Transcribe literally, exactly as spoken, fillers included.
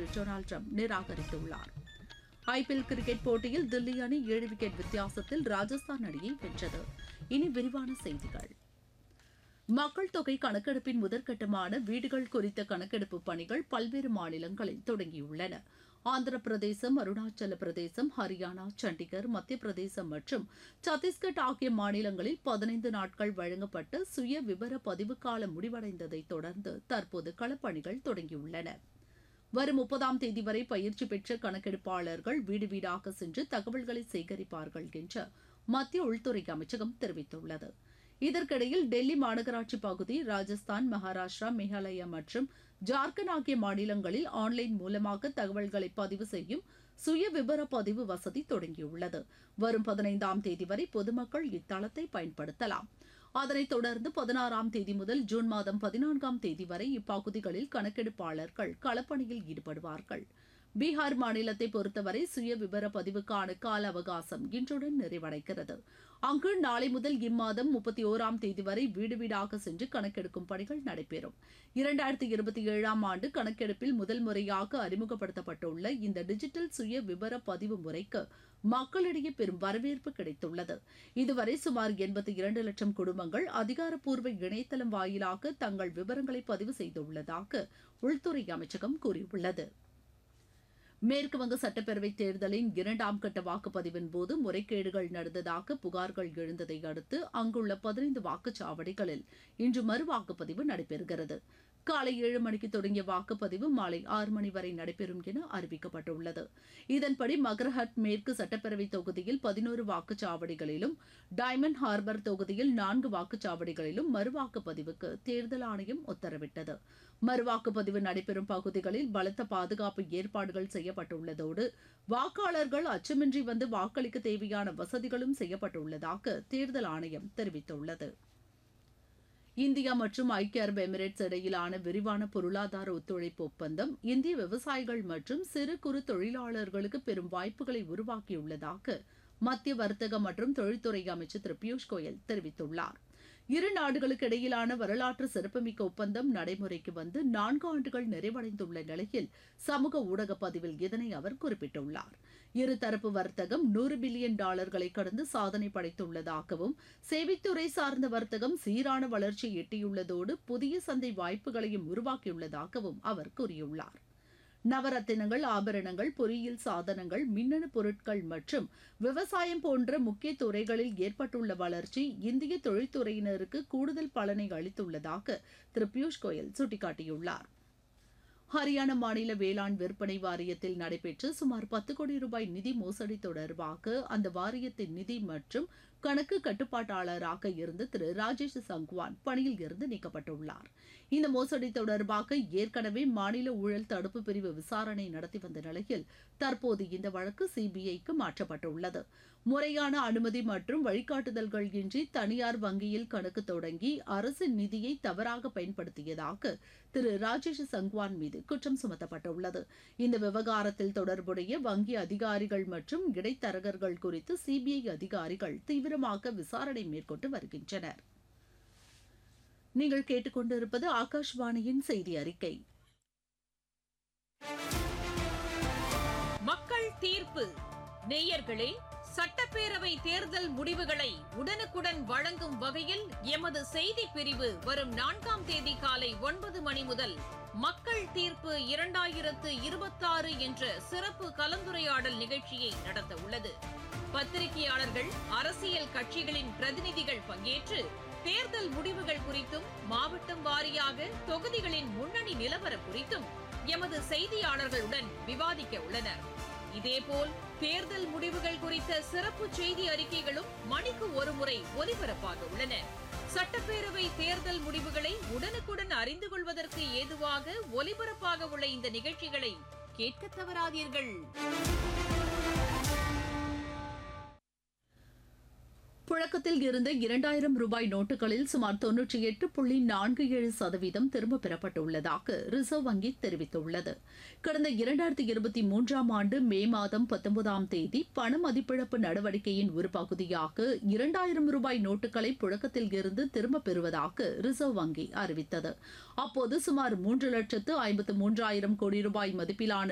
திரு Donald Trump நிராகரித்துள்ளார். IPL cricket போட்டியில் தில்லி அணி ஏழு விக்கெட் வித்தியாசத்தில் ராஜஸ்தான் அணியை வென்றது. இனி விரிவான செய்திகள். மக்கள் தொகை கணக்கெடுப்பின் முதற்கட்டமான வீடுகள் குறித்த கணக்கெடுப்பு பணிகள் பல்வேறு மாநிலங்களில் தொடங்கியுள்ளன. ஆந்திர பிரதேசம், அருணாச்சல பிரதேசம், ஹரியானா, சண்டிகர், மத்திய பிரதேசம் மற்றும் சத்தீஸ்கட் ஆகிய மாநிலங்களில் பதினைந்து நாட்கள் வழங்கப்பட்ட சுய விவர பதிவு காலம் முடிவடைந்ததை தொடர்ந்து தற்போது களப்பணிகள் தொடங்கியுள்ளன. வரும் முப்பதாம் தேதி வரை பயிற்சி பெற்ற கணக்கெடுப்பாளர்கள் வீடு வீடாக சென்று தகவல்களை சேகரிப்பார்கள் என்று மத்திய உள்துறை அமைச்சகம் தெரிவித்துள்ளது. இதற்கிடையில் டெல்லி மாநகராட்சி பகுதி, ராஜஸ்தான், மகாராஷ்டிரா, மேகாலயா மற்றும் ஜார்க்கண்ட் ஆகிய மாநிலங்களில் ஆன்லைன் மூலமாக தகவல்களை பதிவு செய்யும் சுய விபர பதிவு வசதி தொடங்கியுள்ளது. வரும் பதினைந்தாம் தேதி வரை பொதுமக்கள் இத்தளத்தை பயன்படுத்தலாம். அதனைத் தொடர்ந்து பதினாறாம் தேதி முதல் ஜூன் மாதம் பதினான்காம் தேதி வரை இப்பகுதிகளில் கணக்கெடுப்பாளர்கள் களப்பணியில் ஈடுபடுவார்கள். பீகார் மாநிலத்தை பொறுத்தவரை சுய விவர பதிவுக்கான கால அவகாசம் இன்றுடன் நிறைவடைகிறது. அங்கு நாளை முதல் இம்மாதம் முப்பத்தி ஓராம் தேதி வரை வீடு வீடாக சென்று கணக்கெடுக்கும் பணிகள் நடைபெறும். இரண்டாயிரத்தி இருபத்தி ஏழாம் ஆண்டு கணக்கெடுப்பில் முதல் முறையாக அறிமுகப்படுத்தப்பட்டுள்ள இந்த டிஜிட்டல் சுய விவர பதிவு முறைக்கு மக்களிடையே பெரும் வரவேற்பு கிடைத்துள்ளது. இதுவரை சுமார் எண்பத்தி இரண்டு லட்சம் குடும்பங்கள் அதிகாரப்பூர்வ இணையதளம் வாயிலாக தங்கள் விவரங்களை பதிவு செய்துள்ளதாக உள்துறை அமைச்சகம் கூறியுள்ளது. மேற்குவங்க சட்டப்பேரவைத் தேர்தலின் இரண்டாம் கட்ட வாக்குப்பதிவின் போது முறைகேடுகள் நடந்ததாக புகார்கள் எழுந்ததை அடுத்து அங்குள்ள பதினைந்து வாக்குச்சாவடிகளில் இன்று மறுவாக்குப்பதிவு நடைபெறுகிறது. காலை ஏழு மணிக்கு தொடங்கிய வாக்குப்பதிவு மாலை ஆறு மணி வரை நடைபெறும் என அறிவிக்கப்பட்டுள்ளது. இதன்படி மகரஹட் மேற்கு சட்டப்பேரவை தொகுதியில் பதினோரு வாக்குச்சாவடிகளிலும், டைமண்ட் ஹார்பர் தொகுதியில் நான்கு வாக்குச்சாவடிகளிலும் மறுவாக்குப்பதிவுக்கு தேர்தல் ஆணையம் உத்தரவிட்டது. மறுவாக்குப்பதிவு நடைபெறும் பகுதிகளில் பலத்த பாதுகாப்பு ஏற்பாடுகள் செய்யப்பட்டுள்ளதோடு வாக்காளர்கள் அச்சமின்றி வந்து வாக்களிக்க தேவையான வசதிகளும் செய்யப்பட்டுள்ளதாக தேர்தல் ஆணையம் தெரிவித்துள்ளது. இந்தியா மற்றும் ஐக்கிய அரபு எமிரேட்ஸ் இடையிலான விரிவான பொருளாதார ஒத்துழைப்பு ஒப்பந்தம் இந்திய விவசாயிகள் மற்றும் சிறு குறு தொழிலாளர்களுக்கு பெரும் வாய்ப்புகளை உருவாக்கியுள்ளதாக மத்திய வர்த்தக மற்றும் தொழில்துறை அமைச்சர் திரு பியூஷ் கோயல் தெரிவித்துள்ளார். இரு நாடுகளுக்கு இடையிலான வரலாற்று சிறப்புமிக்க ஒப்பந்தம் நடைமுறைக்கு வந்து நான்கு ஆண்டுகள் நிறைவடைந்துள்ள நிலையில் சமூக ஊடக பதிவில் இதனை அவர் குறிப்பிட்டுள்ளார். இருதரப்பு வர்த்தகம் நூறு பில்லியன் டாலர்களை கடந்து சாதனை படைத்துள்ளதாகவும், சேவைத்துறை சார்ந்த வர்த்தகம் சீரான வளர்ச்சியை எட்டியுள்ளதோடு புதிய சந்தை வாய்ப்புகளையும் உருவாக்கியுள்ளதாகவும் அவர் கூறியுள்ளார். நவரத்தினங்கள், ஆபரணங்கள், பொறியியல் சாதனங்கள், மின்னணு பொருட்கள் மற்றும் விவசாயம் போன்ற முக்கிய துறைகளில் ஏற்பட்டுள்ள வளர்ச்சி இந்திய தொழில்துறையினருக்கு கூடுதல் பலனை அளித்துள்ளதாக திரு பியூஷ் கோயல் சுட்டிக்காட்டியுள்ளார். ஹரியானா மாநில வேளாண் விற்பனை வாரியத்தில் நடைபெற்ற சுமார் பத்து கோடி ரூபாய் நிதி மோசடி தொடர்பாக அந்த வாரியத்தின் நிதி மற்றும் கணக்கு கட்டுப்பாட்டாளராக இருந்த திரு ராஜேஷ் சங்வான் பணியில் இருந்து நீக்கப்பட்டுள்ளார். இந்த மோசடி தொடர்பாக ஏற்கனவே மாநில ஊழல் தடுப்பு பிரிவு விசாரணை நடத்தி வந்த நிலையில் தற்போது இந்த வழக்கு சிபிஐக்கு மாற்றப்பட்டுள்ளது. முறையான அனுமதி மற்றும் வழிகாட்டுதல்கள் இன்றி தனியார் வங்கியில் கணக்கு தொடங்கி அரசின் நிதியை தவறாக பயன்படுத்தியதாக திரு ராஜேஷ் சங்வான் மீது குற்றம் சுமத்தப்பட்டுள்ளது. இந்த விவகாரத்தில் தொடர்புடைய வங்கி அதிகாரிகள் மற்றும் இடைத்தரகர்கள் குறித்து சிபிஐ அதிகாரிகள் தீவிரமாக விசாரணை மேற்கொண்டு வருகின்றனர். நீங்கள் கேட்டுக்கொண்டிருப்பது ஆகாஷ்வாணியின் செய்தி அறிக்கை. மக்கள் தீர்ப்பு. நேயர்களே, சட்டப்பேரவை தேர்தல் முடிவுகளை உடனுக்குடன் வழங்கும் வகையில் எமது செய்தி பிரிவு வரும் நான்காம் தேதி காலை ஒன்பது மணி முதல் மக்கள் தீர்ப்பு இரண்டாயிரத்து இருபத்தாறு என்ற சிறப்பு கலந்துரையாடல் நிகழ்ச்சியை நடத்த உள்ளது. பத்திரிகையாளர்கள், அரசியல் கட்சிகளின் பிரதிநிதிகள் பங்கேற்று தேர்தல் முடிவுகள் குறித்தும், மாவட்டம் வாரியாக தொகுதிகளின் முன்னணி நிலவரம் குறித்தும் எமது செய்தியாளர்களுடன் விவாதிக்க உள்ளனர். இதேபோல் தேர்தல் முடிவுகள் குறித்த சிறப்பு செய்தி அறிக்கைகளும் மணிக்கு ஒருமுறை ஒலிபரப்பாக உள்ளன. சட்டப்பேரவை தேர்தல் முடிவுகளை உடனுக்குடன் அறிந்து கொள்வதற்கு ஏதுவாக ஒலிபரப்பாக உள்ள இந்த நிகழ்ச்சிகளை கேட்க தவறாதீர்கள். புழக்கத்தில் இருந்த இரண்டாயிரம் ரூபாய் நோட்டுகளில் சுமார் தொன்னூற்றி எட்டு புள்ளி நான்கு ஏழு சதவீதம் திரும்பப் பெறப்பட்டுள்ளதாக ரிசர்வ் வங்கி தெரிவித்துள்ளது. கடந்த இரண்டாயிரத்தி இருபத்தி மூன்றாம் ஆண்டு மே மாதம் பத்தொன்பதாம் தேதி பண மதிப்பிழப்பு நடவடிக்கையின் ஒரு பகுதியாக இரண்டாயிரம் ரூபாய் நோட்டுகளை புழக்கத்தில் இருந்து திரும்பப் பெறுவதாக ரிசர்வ் வங்கி அறிவித்தது. அப்போது சுமார் மூன்று லட்சத்து ஐம்பத்து மூன்றாயிரம் கோடி ரூபாய் மதிப்பிலான